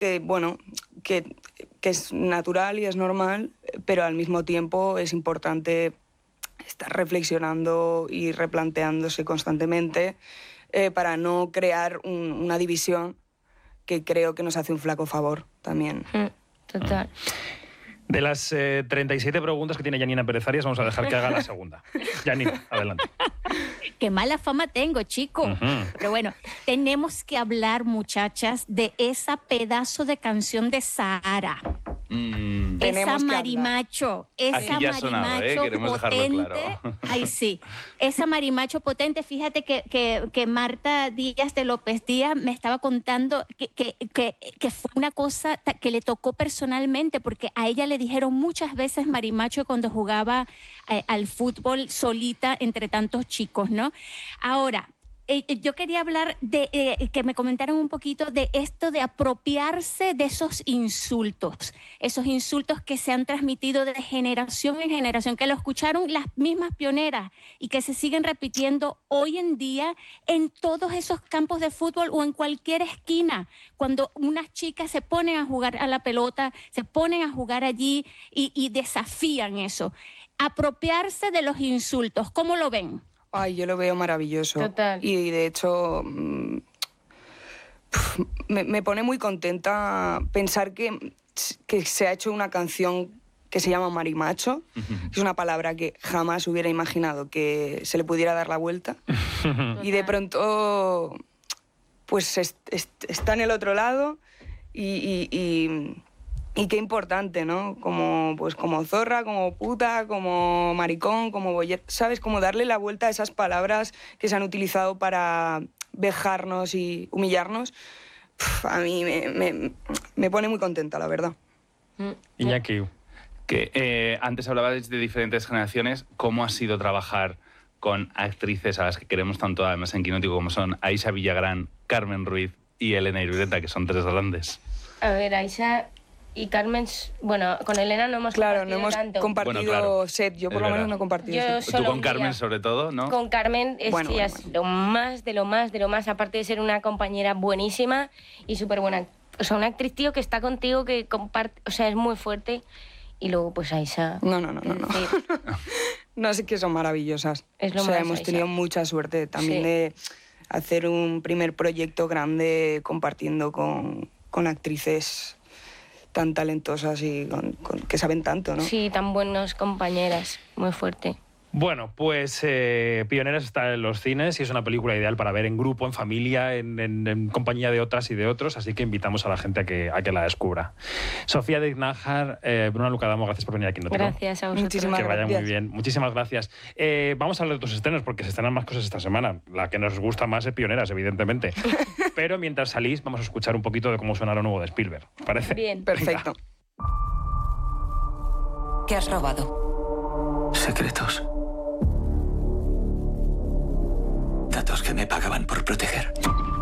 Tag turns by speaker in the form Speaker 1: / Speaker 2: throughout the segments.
Speaker 1: que, bueno, que es natural y es normal, pero al mismo tiempo es importante estar reflexionando y replanteándose constantemente para no crear una división que creo que nos hace un flaco favor también.
Speaker 2: Total.
Speaker 3: De las 37 preguntas que tiene Janina Pérez Arias, vamos a dejar que haga la segunda. Janina, adelante.
Speaker 4: Qué mala fama tengo, chico. Pero bueno, tenemos que hablar, muchachas, de esa pedazo de canción de Sahara. Esa marimacho,
Speaker 5: Queremos dejarlo
Speaker 4: potente.
Speaker 5: claro.
Speaker 4: Ay, sí. Esa marimacho potente. Fíjate que Marta Díaz de López Díaz me estaba contando que fue una cosa que le tocó personalmente, porque a ella le dijeron muchas veces marimacho cuando jugaba al fútbol solita entre tantos chicos, ¿no? Ahora, yo quería hablar de que me comentaran un poquito de esto de apropiarse de esos insultos que se han transmitido de generación en generación, que lo escucharon las mismas pioneras y que se siguen repitiendo hoy en día en todos esos campos de fútbol o en cualquier esquina, cuando unas chicas se ponen a jugar a la pelota, se ponen a jugar allí y desafían eso. Apropiarse de los insultos, ¿cómo lo ven?
Speaker 1: Ay, yo lo veo maravilloso.
Speaker 2: Total.
Speaker 1: Y de hecho me pone muy contenta pensar que se ha hecho una canción que se llama Marimacho. Es una palabra que jamás hubiera imaginado que se le pudiera dar la vuelta. Y de pronto pues está en el otro lado y qué importante, ¿no? Como zorra, como puta, como maricón, como boyer, ¿sabes? Como darle la vuelta a esas palabras que se han utilizado para vejarnos y humillarnos. A mí me pone muy contenta, la verdad.
Speaker 3: Iñaki.
Speaker 5: Que antes hablabais de diferentes generaciones. ¿Cómo ha sido trabajar con actrices a las que queremos tanto, además en Quinótico, como son Aisha Villagrán, Carmen Ruiz y Elena Irureta, que son tres grandes?
Speaker 2: A ver, Aisha y Carmen, bueno, con Elena no hemos
Speaker 1: compartido set, yo por lo menos no he compartido set.
Speaker 5: Tú con Carmen sobre todo, ¿no?
Speaker 2: Con Carmen es lo más de lo más, aparte de ser una compañera buenísima y súper buena. O sea, una actriz, tío, que está contigo, que comparte, o sea, es muy fuerte. Y luego, pues Aisha...
Speaker 1: No. No, sé que son maravillosas.
Speaker 2: Es lo
Speaker 1: o sea,
Speaker 2: más,
Speaker 1: hemos
Speaker 2: Aisha.
Speaker 1: tenido mucha suerte también de hacer un primer proyecto grande compartiendo con actrices tan talentosas y que saben tanto, ¿no?
Speaker 2: Sí, tan buenas compañeras, muy fuerte.
Speaker 3: Bueno, pues Pioneras está en los cines y es una película ideal para ver en grupo, en familia, en compañía de otras y de otros, así que invitamos a la gente a que la descubra. Sofía de Ignájar, Bruna Lucadamo, gracias por venir aquí.
Speaker 2: Gracias a vosotros.
Speaker 1: Muchísimas
Speaker 3: que vaya
Speaker 1: gracias.
Speaker 3: muy bien. Muchísimas gracias. Vamos a hablar de tus estrenos porque se estrenan más cosas esta semana. La que nos gusta más es Pioneras, evidentemente. Pero mientras salís, vamos a escuchar un poquito de cómo suena lo nuevo de Spielberg. ¿Parece?
Speaker 2: Bien.
Speaker 1: Perfecto.
Speaker 6: ¿Qué has robado?
Speaker 7: Secretos. Datos que me pagaban por proteger.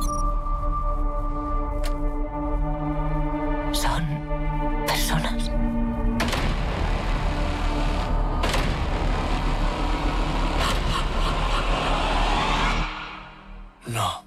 Speaker 6: ¿Son personas?
Speaker 7: No.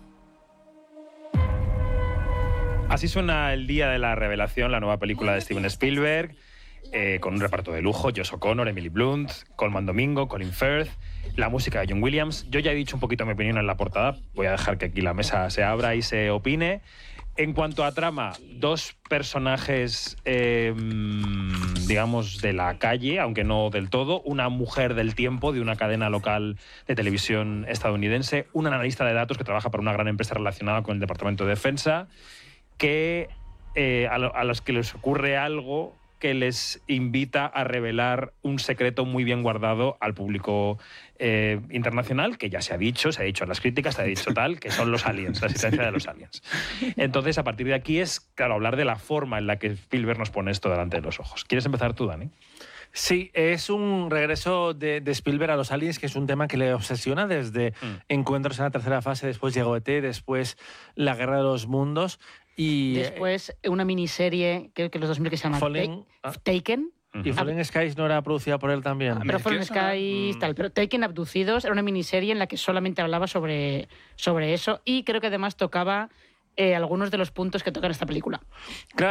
Speaker 3: Así suena el día de la revelación, la nueva película de Steven Spielberg, con un reparto de lujo: Josh O'Connor, Emily Blunt, Colman Domingo, Colin Firth, la música de John Williams. Yo ya he dicho un poquito mi opinión en la portada, voy a dejar que aquí la mesa se abra y se opine. En cuanto a trama, dos personajes, digamos, de la calle, aunque no del todo. Una mujer del tiempo de una cadena local de televisión estadounidense, un analista de datos que trabaja para una gran empresa relacionada con el Departamento de Defensa, que a los que les ocurre algo que les invita a revelar un secreto muy bien guardado al público internacional, que ya se ha dicho en las críticas, se ha dicho tal, que son los aliens, la existencia de los aliens. Entonces, a partir de aquí es, claro, hablar de la forma en la que Spielberg nos pone esto delante de los ojos. ¿Quieres empezar tú, Dani?
Speaker 8: Sí, es un regreso de Spielberg a los aliens, que es un tema que le obsesiona desde Encuentros en la tercera fase, después llegó ET, después La Guerra de los Mundos y...
Speaker 9: Después una miniserie, creo que los 2000, que se llama Taken.
Speaker 8: ¿Y Fallen Skies no era producida por él también?
Speaker 9: Pero Fallen Skies, tal. Pero Taken, Abducidos, era una miniserie en la que solamente hablaba sobre eso, y creo que además tocaba algunos de los puntos que tocan esta película.
Speaker 8: Claro.